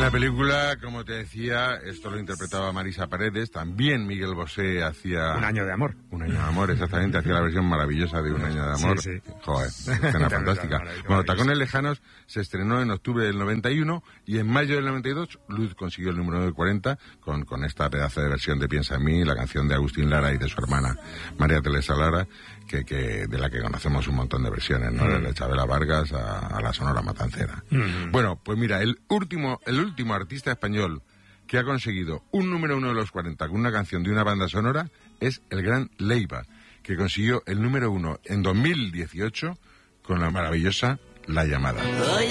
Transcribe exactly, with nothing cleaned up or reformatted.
la película, como te decía, esto lo interpretaba Marisa Paredes, también Miguel Bosé hacía... Un año de amor. Un año de amor, exactamente, hacía la versión maravillosa de Un año de amor. Sí, sí. Joder, escena fantástica. Bueno, Tacones Lejanos se estrenó en octubre del noventa y uno y en mayo del noventa y dos Luz consiguió el número de cuarenta con, con esta pedazo de versión de Piensa en mí, la canción de Agustín Lara y de su hermana María Teresa Lara, que, que de la que conocemos un montón de versiones, ¿no? Mm. Desde Chabela Vargas a, a la Sonora Matancera. Mm. Bueno, pues mira, el último, el último artista español que ha conseguido un número uno de los cuarenta con una canción de una banda sonora es el gran Leiva, que consiguió el número uno en dos mil dieciocho con la maravillosa La Llamada.